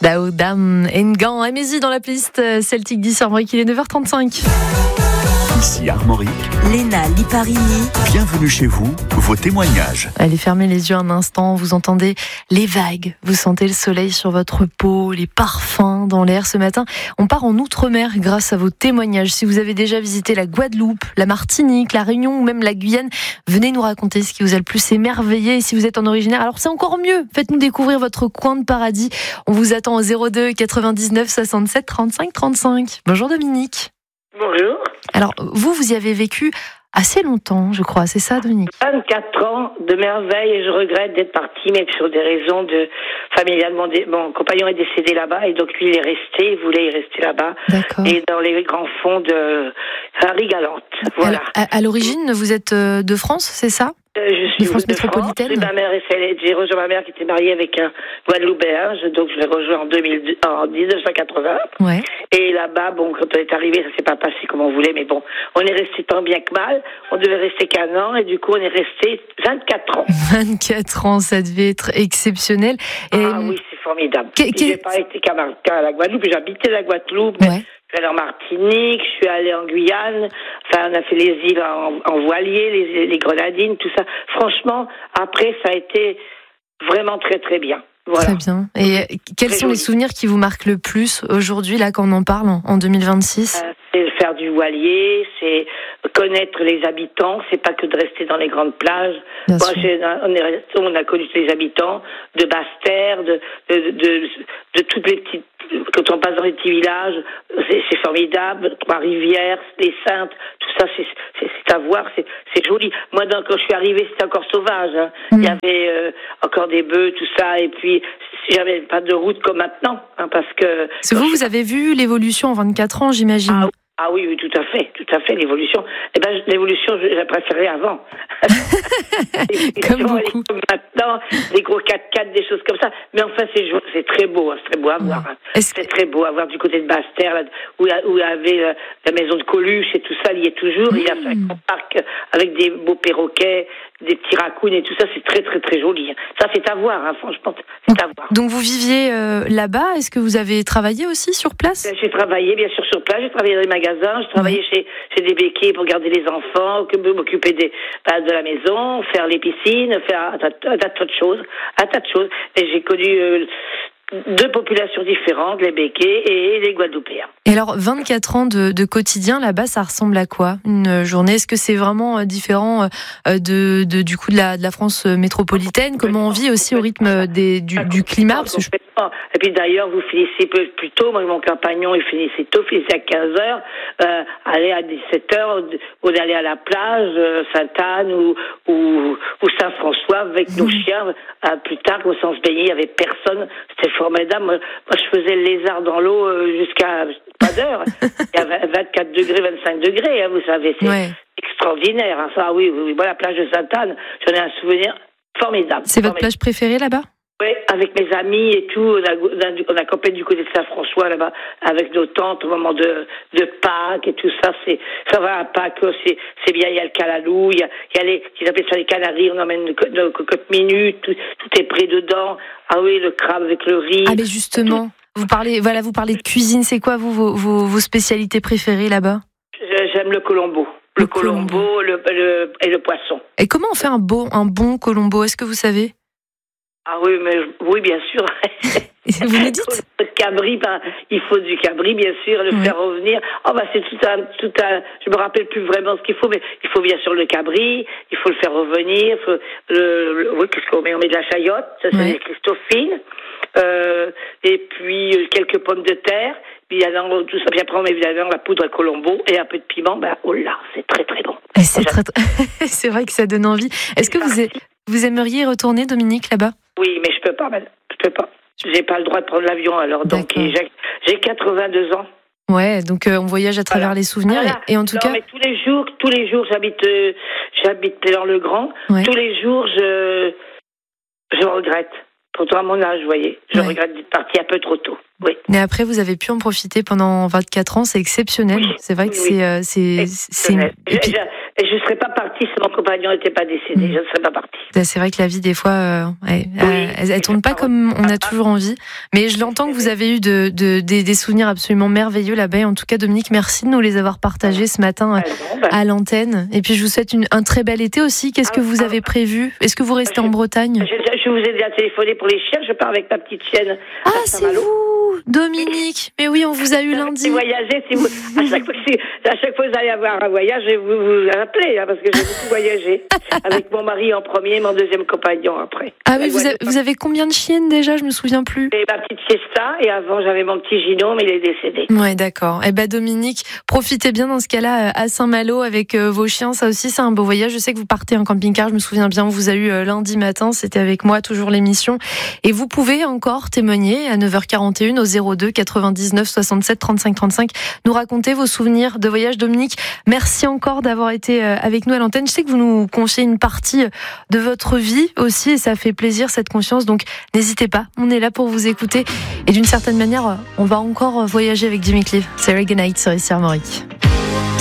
Laudam Engan, Amézie dans la playlist Celtic 10 Armorique, il est 9h35. Ici Armorique, Léna Liparini. Bienvenue chez vous, vos témoignages. Allez, fermez les yeux un instant, vous entendez les vagues, vous sentez le soleil sur votre peau, les parfums dans l'air. Ce matin, on part en Outre-mer grâce à vos témoignages. Si vous avez déjà visité la Guadeloupe, la Martinique, la Réunion ou même la Guyane, venez nous raconter ce qui vous a le plus émerveillé. Et si vous êtes en originaire, alors c'est encore mieux. Faites-nous découvrir votre coin de paradis. On vous attend au 02 99 67 35 35. Bonjour Dominique. Bonjour. Alors, vous y avez vécu assez longtemps, je crois, c'est ça, Dominique? 24 ans de merveille et je regrette d'être partie, mais pour des raisons de familiales. Mon compagnon est décédé là-bas et donc lui, il est resté, il voulait y rester là-bas. D'accord. Et dans les grands fonds de Paris-Galante. Voilà. À l'origine, vous êtes de France, c'est ça? Je suis de France métropolitaine. Ma mère j'ai rejoint ma mère qui était mariée avec un Guadeloupéen, donc je l'ai rejoint en 1980. Ouais. Et là-bas, quand on est arrivé, ça s'est pas passé comme on voulait, mais bon, on est resté tant bien que mal. On devait rester qu'1 an et du coup, on est resté 24 ans. 24 ans, ça devait être exceptionnel. Et oui, c'est formidable. J'ai pas été qu'à la Guadeloupe, j'ai habité la Guadeloupe. Ouais. Je suis allée en Martinique, je suis allée en Guyane, on a fait les îles en voilier, les Grenadines, tout ça. Franchement, après, ça a été vraiment très très bien. Voilà. Très bien. Et quels sont les souvenirs qui vous marquent le plus aujourd'hui, là, quand on en parle, en 2026 ? C'est faire du voilier, c'est connaître les habitants, c'est pas que de rester dans les grandes plages. On a connu les habitants de Basse-Terre, de toutes les petites. Quand on passe dans les petits villages, c'est formidable. Trois-Rivières, les Saintes, tout ça, c'est à voir, c'est joli. Moi, quand je suis arrivée, c'était encore sauvage. Hein. Il y avait encore des bœufs, tout ça, et puis j'avais pas de route comme maintenant, hein, parce que. Vous avez vu l'évolution en 24 ans, j'imagine. Ah oui, tout à fait, l'évolution. L'évolution, je la préférais avant. Comme beaucoup. Maintenant, des gros 4x4, des choses comme ça. Mais enfin, c'est très beau, c'est très beau à voir. C'est très beau à voir du côté de Basse-Terre, là, où il y avait la maison de Coluche et tout ça, il y est toujours. Il y a un grand parc avec des beaux perroquets, des petits raccoons et tout ça, c'est très très très joli. Ça, c'est à voir, hein, franchement, c'est à voir. Donc vous viviez là-bas, est-ce que vous avez travaillé aussi sur place ? J'ai travaillé bien sûr sur place, j'ai travaillé dans les magasins, j'ai travaillé chez des béquets pour garder les enfants, m'occuper de la maison, faire les piscines, faire un tas de choses. Et j'ai connu 2 populations différentes, les béquets et les Guadeloupéens. Et alors, 24 ans de quotidien là-bas, ça ressemble à quoi, une journée ? Est-ce que c'est vraiment différent du coup de la France métropolitaine ? Comment on vit aussi au rythme du climat ? Et puis d'ailleurs, vous finissez plus tôt. Moi, mon compagnon, il finissait tôt, il finissait à 15h. Aller à 17h, on allait à la plage, Sainte-Anne ou Saint-François avec nos chiens. Plus tard, quand on se baignait, il n'y avait personne. C'était formidable. Moi, je faisais le lézard dans l'eau jusqu'à pas d'heure. Il y avait 24 degrés, 25 degrés, hein, vous savez. C'est extraordinaire. Hein, ça, oui. Moi, la plage de Sainte-Anne, j'en ai un souvenir formidable. C'est votre plage préférée là-bas ? Oui, avec mes amis et tout, on a campé du côté de Saint-François là-bas avec nos tantes au moment de Pâques et tout ça. Ça va à Pâques, c'est bien. Il y a le calalou, il y a ils appellent ça les canaries. On emmène nos cocottes minutes, tout est prêt dedans. Ah oui, le crabe avec le riz. Ah mais justement, vous parlez de cuisine. C'est quoi vos spécialités préférées là-bas ? J'aime le colombo. Le colombo et le poisson. Et comment on fait un bon colombo ? Est-ce que vous savez ? Ah oui, bien sûr. Vous me dites ? Le cabri, il faut du cabri, bien sûr, le faire revenir. C'est tout un. Je me rappelle plus vraiment ce qu'il faut, mais il faut bien sûr le cabri, il faut le faire revenir. Qu'est-ce qu'on met ? On met de la chayotte, ça c'est des Christophine, et puis quelques pommes de terre. Puis tout ça, puis après on met évidemment la poudre à colombo et un peu de piment. C'est très très bon. C'est vrai que ça donne envie. Est-ce que vous aimeriez retourner, Dominique, là-bas ? Oui, mais je peux pas. J'ai pas le droit de prendre l'avion, alors. Donc, j'ai 82 ans. Ouais, donc on voyage à travers les souvenirs. Voilà. Et en tout cas... Mais tous les jours, j'habite Pélan-le-Grand. Ouais. Tous les jours, je regrette. Pourtant, à mon âge, vous voyez, je regrette d'être partie un peu trop tôt. Oui. Mais après, vous avez pu en profiter pendant 24 ans, c'est exceptionnel. Oui. C'est vrai que c'est... Et je ne serais pas partie si mon compagnon n'était pas décédé. Je ne serais pas partie. C'est vrai que la vie, des fois, elle tourne pas comme on a toujours envie. Mais je l'entends que vous avez eu des souvenirs absolument merveilleux là-bas. En tout cas, Dominique, merci de nous les avoir partagés ce matin à l'antenne. Et puis, je vous souhaite un très bel été aussi. Qu'est-ce que vous avez prévu? Est-ce que vous restez en Bretagne? Je vous ai déjà téléphoné pour les chiens. Je pars avec ma petite chienne. Ah, c'est vous, Dominique. Mais oui, on vous a eu lundi. Si vous voyagez, à chaque fois que vous allez avoir un voyage, je vais vous appeler, parce que j'ai beaucoup voyagé. Avec mon mari en premier, mon deuxième compagnon après. Ah oui, vous avez combien de chiennes déjà? Je me souviens plus. Et ma petite Fiesta, et avant j'avais mon petit Gino, mais il est décédé. Ouais, d'accord. Eh ben Dominique, profitez bien dans ce cas-là à Saint-Malo avec vos chiens. Ça aussi, c'est un beau voyage. Je sais que vous partez en camping-car. Je me souviens bien, on vous a eu lundi matin. C'était avec moi, toujours l'émission. Et vous pouvez encore témoigner à 9h41 au 02 99 67 35 35. Nous raconter vos souvenirs de voyage. Dominique, merci encore d'avoir été avec nous à l'antenne. Je sais que vous nous confiez une partie de votre vie aussi et ça fait plaisir, cette conscience. Donc, n'hésitez pas. On est là pour vous écouter. Et d'une certaine manière, on va encore voyager avec Jimmy Cliff. C'est Reggae Night sur ici Armorique.